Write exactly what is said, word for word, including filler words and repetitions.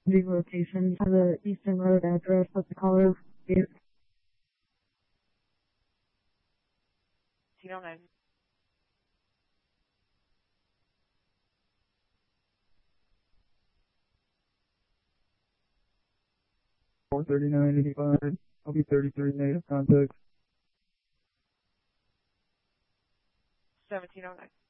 The location of the Eastern Road address of the caller is eighteen oh nine. four thirty-nine eighty-five. I'll be thirty-three native contact. seventeen oh nine.